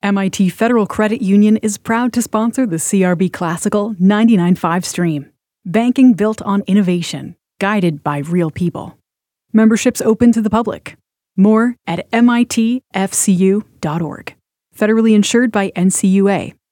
MIT Federal Credit Union is proud to sponsor the CRB Classical 99.5 stream. Banking built on innovation, guided by real people. Memberships open to the public. More at mitfcu.org. Federally insured by NCUA.